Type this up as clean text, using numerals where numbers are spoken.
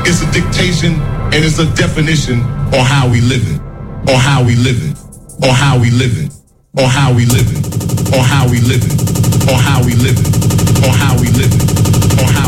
It's a dictation and it's a definition on how we living, on how we living, on how we living, on how we living, on how we living, on how we living, on how we living, on how